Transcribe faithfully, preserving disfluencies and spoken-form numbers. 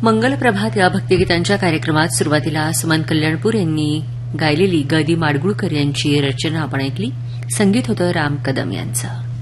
मंगल प्रभात या भक्तिगीतांच्या कार्यक्रमात सुरुवातीला सुमन कल्याणपूर यांनी गायलेली ग दि माडगुळकर यांची रचना आपण ऐकली. संगीत होतं राम कदम यांचं.